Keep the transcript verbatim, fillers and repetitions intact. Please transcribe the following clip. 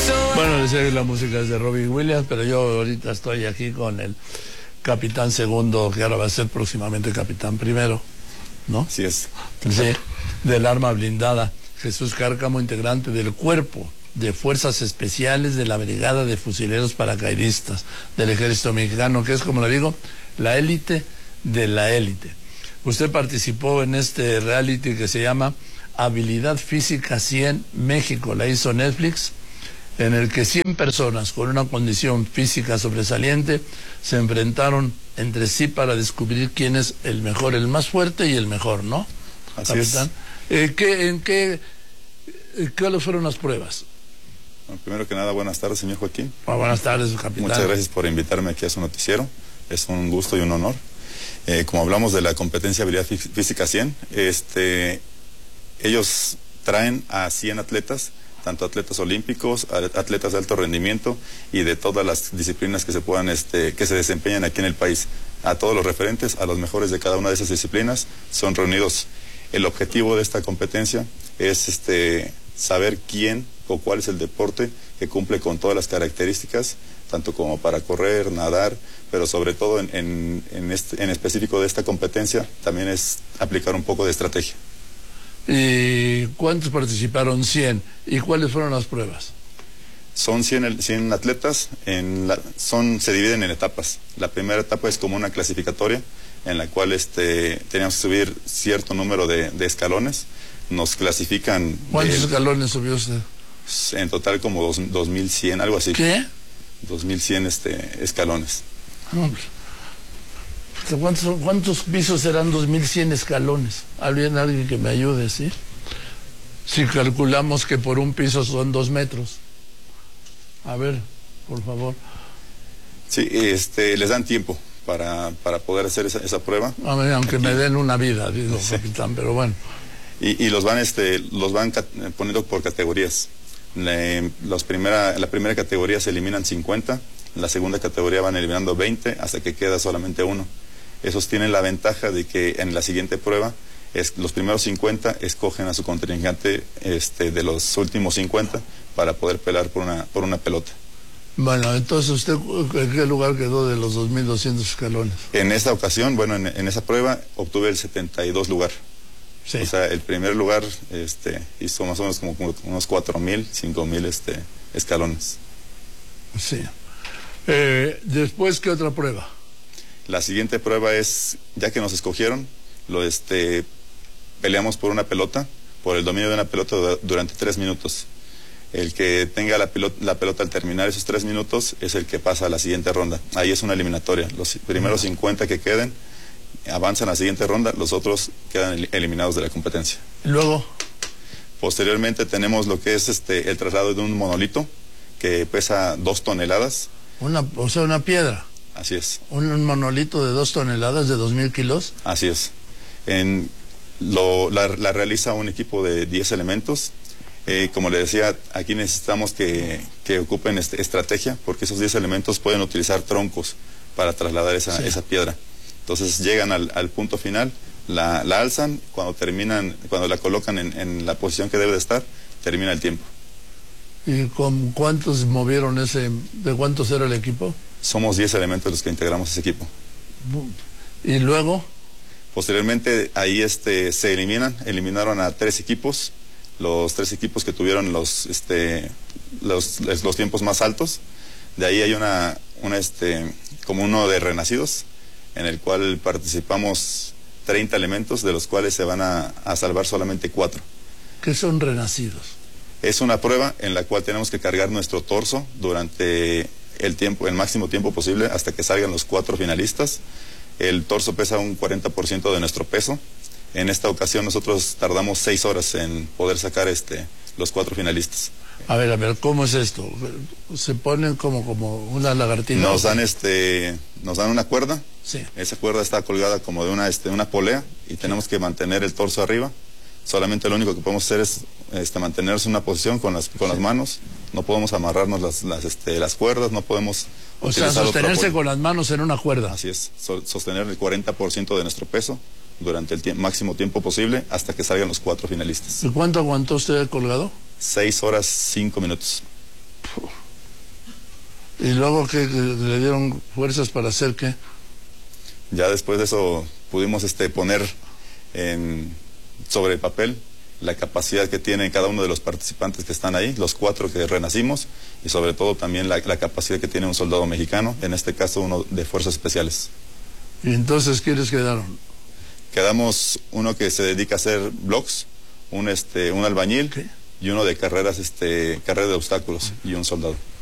Bueno, les sé, la música es de Robbie Williams, pero yo ahorita estoy aquí con el capitán segundo, que ahora va a ser próximamente capitán primero, ¿no? Así es. Sí, del arma blindada. Jesús Cárcamo, integrante del Cuerpo de Fuerzas Especiales de la Brigada de Fusileros Paracaidistas del Ejército Mexicano, que es, como le digo, la élite de la élite. Usted participó en este reality que se llama Habilidad Física cien México, la hizo Netflix, en el que cien personas con una condición física sobresaliente se enfrentaron entre sí para descubrir quién es el mejor, el más fuerte y el mejor, ¿no? Así Capitán. es. Eh, ¿qué, en qué, eh, ¿Cuáles fueron las pruebas? Bueno, primero que nada, buenas tardes, señor Joaquín. Ah, buenas tardes, capitán. Muchas gracias por invitarme aquí a su noticiero. Es un gusto y un honor. Eh, como hablamos de la competencia Habilidad Física cien, este, ellos traen a cien atletas, tanto atletas olímpicos, atletas de alto rendimiento y de todas las disciplinas que se puedan, este, que se desempeñan aquí en el país. A todos los referentes, a los mejores de cada una de esas disciplinas, son reunidos. El objetivo de esta competencia es este, saber quién o cuál es el deporte que cumple con todas las características, tanto como para correr, nadar, pero sobre todo en, en, en, este, en específico de esta competencia, también es aplicar un poco de estrategia. ¿Y cuántos participaron? cien. ¿Y cuáles fueron las pruebas? Son cien, cien atletas, en la, son, se dividen en etapas. La primera etapa es como una clasificatoria, en la cual este, teníamos que subir cierto número de, de escalones. Nos clasifican... ¿Cuántos de, escalones subió usted? En total como dos, dos mil cien, algo así. ¿Qué? dos mil cien este, escalones. Hombre. ¿Cuántos, ¿Cuántos pisos serán dos mil cien escalones? ¿Alguien, alguien que me ayude, sí? Si calculamos que por un piso son dos metros. A ver, por favor. Sí, este, les dan tiempo para, para poder hacer esa, esa prueba. A ver, aunque Aquí. me den una vida, digo, Sí. capitán, pero bueno. Y, y los van, este, los van poniendo por categorías. La, los primera, la primera categoría se eliminan cincuenta, en la segunda categoría van eliminando veinte hasta que queda solamente uno. Esos tienen la ventaja de que en la siguiente prueba es, los primeros cincuenta escogen a su contrincante este, de los últimos cincuenta para poder pelear por una, por una pelota. Bueno, entonces, ¿usted en qué lugar quedó de los dos mil doscientos escalones? En esta ocasión, bueno, en, en esa prueba obtuve el setenta y dos lugar. Sí. O sea, el primer lugar este, hizo más o menos como, como unos cuatro mil, cinco mil este, escalones. Sí. Eh, después, ¿qué otra prueba? La siguiente prueba es, ya que nos escogieron, lo este, peleamos por una pelota, por el dominio de una pelota durante tres minutos. El que tenga la pelota, la pelota al terminar esos tres minutos es el que pasa a la siguiente ronda. Ahí es una eliminatoria. Los primeros cincuenta que queden avanzan a la siguiente ronda, los otros quedan eliminados de la competencia. Luego, posteriormente tenemos lo que es este, el traslado de un monolito que pesa dos toneladas. Una, o sea, una piedra. Así es. Un, un monolito de dos toneladas, de dos mil kilos. Así es. En, lo, la, la realiza un equipo de diez elementos. Eh, como le decía, aquí necesitamos que, que ocupen este, estrategia, porque esos diez elementos pueden utilizar troncos para trasladar esa, sí. esa piedra. Entonces llegan al, al punto final, la, la alzan, cuando terminan, cuando la colocan en, en la posición que debe de estar, termina el tiempo. ¿Y con cuántos movieron ese, de cuántos era el equipo? Somos diez elementos los que integramos ese equipo. ¿Y luego? Posteriormente ahí este, se eliminan, eliminaron a tres equipos, los tres equipos que tuvieron los, este, los, los tiempos más altos. De ahí hay una, una este, como uno de renacidos, en el cual participamos treinta elementos, de los cuales se van a, a salvar solamente cuatro. ¿Qué son renacidos? Es una prueba en la cual tenemos que cargar nuestro torso durante el tiempo, el máximo tiempo posible, hasta que salgan los cuatro finalistas. El torso pesa un cuarenta por ciento de nuestro peso. En esta ocasión nosotros tardamos seis horas en poder sacar este, los cuatro finalistas. A ver, a ver, ¿cómo es esto? ¿Se ponen como, como una lagartija? Nos dan, este, nos dan una cuerda. Sí. Esa cuerda está colgada como de una, este, una polea y tenemos sí. que mantener el torso arriba. Solamente lo único que podemos hacer es este, mantenernos en una posición con las, con sí. las manos. No podemos amarrarnos las, las, este, las cuerdas, no podemos... O sea, sostenerse con las manos en una cuerda. Así es, so, sostener el cuarenta por ciento de nuestro peso durante el tie máximo tiempo posible hasta que salgan los cuatro finalistas. ¿Y cuánto aguantó usted colgado? Seis horas, cinco minutos. Uf. ¿Y luego qué, le dieron fuerzas para hacer qué? Ya después de eso pudimos este, poner en, sobre el papel la capacidad que tiene cada uno de los participantes que están ahí, los cuatro que renacimos, y sobre todo también la, la capacidad que tiene un soldado mexicano, en este caso uno de fuerzas especiales. ¿Y entonces quiénes quedaron? Quedamos uno que se dedica a hacer blogs, un, este, un albañil, ¿qué? Y uno de carreras, este, carrera de obstáculos, y un soldado.